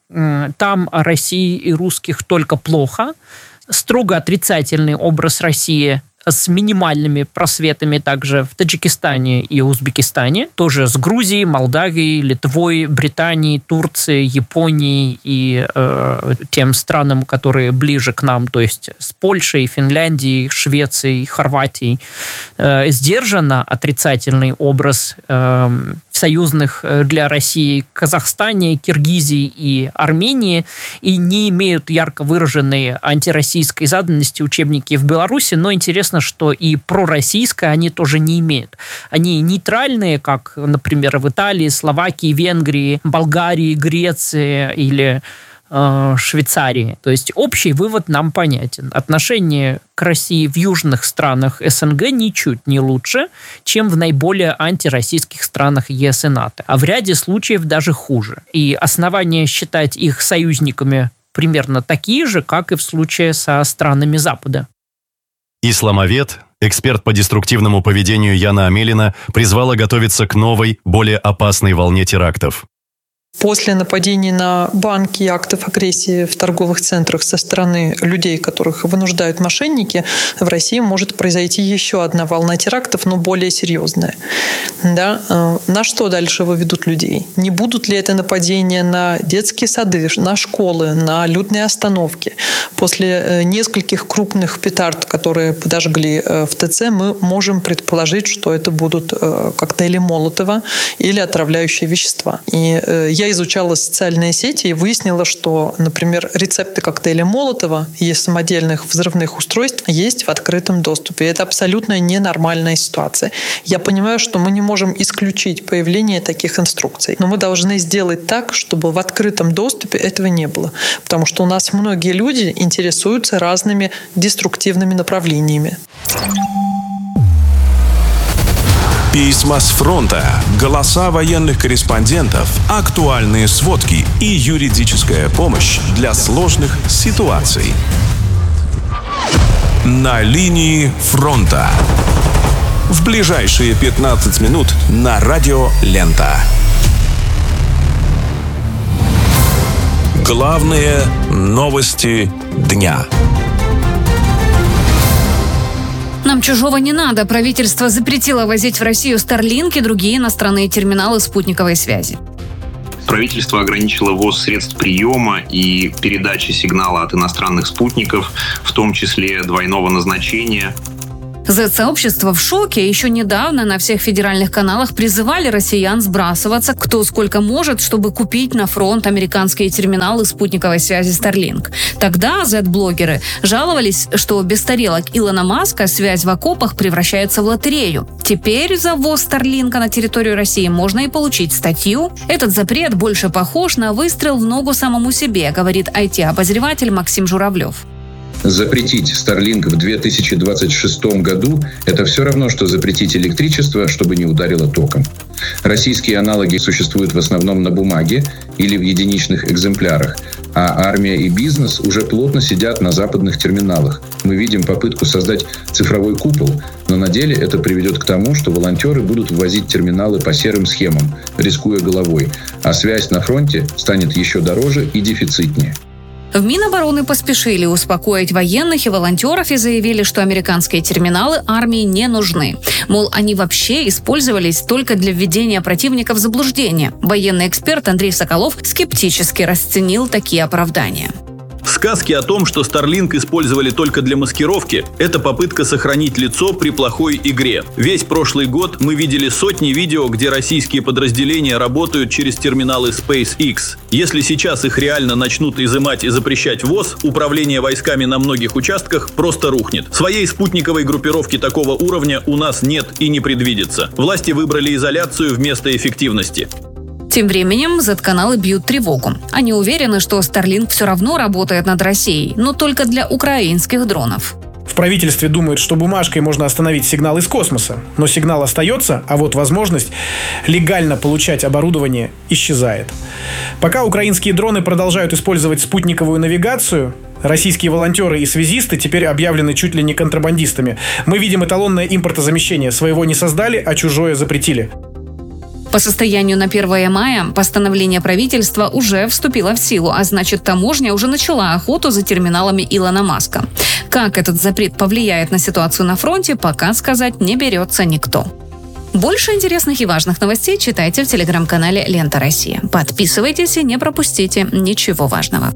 Там о России и русских только плохо. Строго отрицательный образ России с минимальными просветами также в Таджикистане и Узбекистане, тоже с Грузией, Молдавией, Литвой, Британией, Турцией, Японией и тем странам, которые ближе к нам, то есть с Польшей, Финляндией, Швецией, Хорватией. Сдержанно отрицательный образ в союзных для России Казахстане, Киргизии и Армении, и не имеют ярко выраженной антироссийской заданности учебники в Беларуси, но интересно, что и пророссийское они тоже не имеют. Они нейтральные, как, например, в Италии, Словакии, Венгрии, Болгарии, Греции или Швейцарии. То есть общий вывод нам понятен. Отношение к России в южных странах СНГ ничуть не лучше, чем в наиболее антироссийских странах ЕС и НАТО. А в ряде случаев даже хуже. И основания считать их союзниками примерно такие же, как и в случае со странами Запада. Исламовед, эксперт по деструктивному поведению Яна Амелина, призвала готовиться к новой, более опасной волне терактов. После нападений на банки и актов агрессии в торговых центрах со стороны людей, которых вынуждают мошенники, в России может произойти еще одна волна терактов, но более серьезная. Да? На что дальше выведут людей? Не будут ли это нападения на детские сады, на школы, на людные остановки? После нескольких крупных петард, которые подожгли в ТЦ, мы можем предположить, что это будут коктейли Молотова или отравляющие вещества. И я изучала социальные сети и выяснила, что, например, рецепты коктейля Молотова и самодельных взрывных устройств есть в открытом доступе. И это абсолютно ненормальная ситуация. Я понимаю, что мы не можем исключить появление таких инструкций, но мы должны сделать так, чтобы в открытом доступе этого не было. Потому что у нас многие люди интересуются разными деструктивными направлениями. Письма с фронта, голоса военных корреспондентов, актуальные сводки и юридическая помощь для сложных ситуаций. На линии фронта. В ближайшие 15 минут на радио «Лента». Главные новости дня. Нам чужого не надо. Правительство запретило возить в Россию Starlink и другие иностранные терминалы спутниковой связи. Правительство ограничило ввоз средств приема и передачи сигнала от иностранных спутников, в том числе двойного назначения. Z-сообщество в шоке. Еще недавно на всех федеральных каналах призывали россиян сбрасываться кто сколько может, чтобы купить на фронт американские терминалы спутниковой связи Starlink. Тогда Z-блогеры жаловались, что без тарелок Илона Маска связь в окопах превращается в лотерею. Теперь за ввоз Starlink на территорию России можно и получить статью. Этот запрет больше похож на выстрел в ногу самому себе, говорит IT-обозреватель Максим Журавлев. Запретить Starlink в 2026 году – это все равно, что запретить электричество, чтобы не ударило током. Российские аналоги существуют в основном на бумаге или в единичных экземплярах, а армия и бизнес уже плотно сидят на западных терминалах. Мы видим попытку создать цифровой купол, но на деле это приведет к тому, что волонтеры будут ввозить терминалы по серым схемам, рискуя головой, а связь на фронте станет еще дороже и дефицитнее. В Минобороны поспешили успокоить военных и волонтеров и заявили, что американские терминалы армии не нужны. Мол, они вообще использовались только для введения противника в заблуждение. Военный эксперт Андрей Соколов скептически расценил такие оправдания. Сказки о том, что Starlink использовали только для маскировки, это попытка сохранить лицо при плохой игре. Весь прошлый год мы видели сотни видео, где российские подразделения работают через терминалы SpaceX. Если сейчас их реально начнут изымать и запрещать ввоз, управление войсками на многих участках просто рухнет. Своей спутниковой группировки такого уровня у нас нет и не предвидится. Власти выбрали изоляцию вместо эффективности. Тем временем Z-каналы бьют тревогу. Они уверены, что Starlink все равно работает над Россией, но только для украинских дронов. В правительстве думают, что бумажкой можно остановить сигнал из космоса. Но сигнал остается, а вот возможность легально получать оборудование исчезает. Пока украинские дроны продолжают использовать спутниковую навигацию, российские волонтеры и связисты теперь объявлены чуть ли не контрабандистами. Мы видим эталонное импортозамещение. Своего не создали, а чужое запретили. По состоянию на 1 мая постановление правительства уже вступило в силу, а значит, таможня уже начала охоту за терминалами Илона Маска. Как этот запрет повлияет на ситуацию на фронте, пока сказать не берется никто. Больше интересных и важных новостей читайте в телеграм-канале «Лента Россия». Подписывайтесь и не пропустите ничего важного.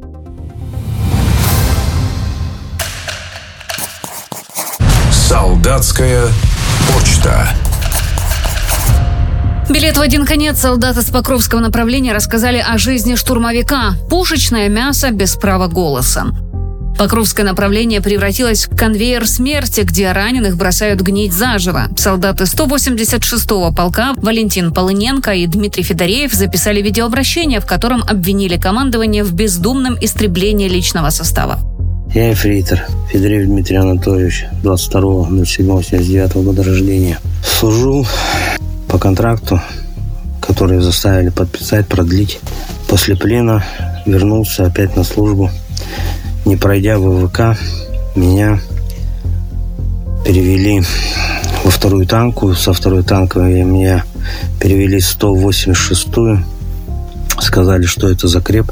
Солдатская почта. Билет в один конец. Солдаты с Покровского направления рассказали о жизни штурмовика. Пушечное мясо без права голоса. Покровское направление превратилось в конвейер смерти, где раненых бросают гнить заживо. Солдаты 186-го полка Валентин Полыненко и Дмитрий Федореев записали видеообращение, в котором обвинили командование в бездумном истреблении личного состава. Я эфрейтор Федореев Дмитрий Анатольевич, 22.07.79 года рождения. Служу по контракту, который заставили подписать, продлить. После плена вернулся опять на службу. Не пройдя ВВК, меня перевели во вторую танковую. Со второй танковой меня перевели в 186-ю. Сказали, что это закреп.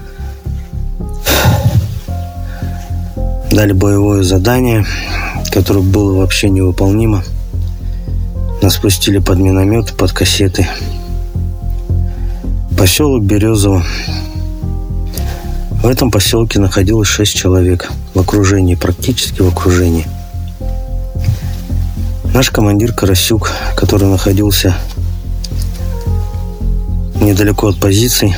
Дали боевое задание, которое было вообще невыполнимо. Нас спустили под минометы, под кассеты. Поселок Березово. В этом поселке находилось 6 человек. В окружении, практически в окружении. Наш командир Карасюк, который находился недалеко от позиций,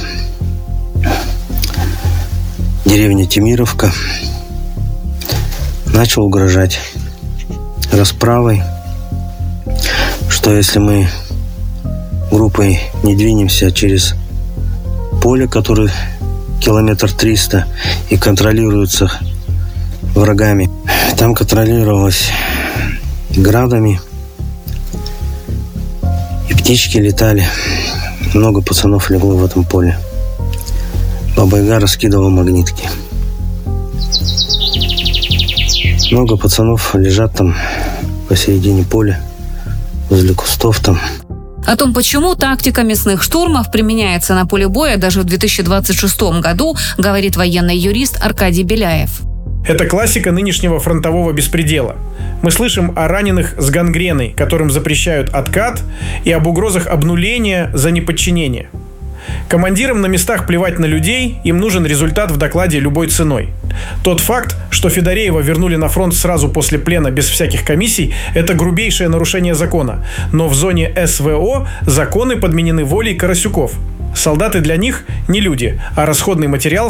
деревня Тимировка, начал угрожать расправой, что если мы группой не двинемся через поле, которое километр 300 и контролируется врагами, там контролировалось градами, И птички летали. Много пацанов легло в этом поле. Баба-Яга раскидывала магнитки. Много пацанов лежат там посередине поля, возле кустов там. О том, почему тактика мясных штурмов применяется на поле боя даже в 2026 году, говорит военный юрист Аркадий Беляев. Это классика нынешнего фронтового беспредела. Мы слышим о раненых с гангреной, которым запрещают откат, и об угрозах обнуления за неподчинение. Командирам на местах плевать на людей, им нужен результат в докладе любой ценой. Тот факт, что Федореева вернули на фронт сразу после плена без всяких комиссий, это грубейшее нарушение закона. Но в зоне СВО законы подменены волей Карасюков. Солдаты для них не люди, а расходный материал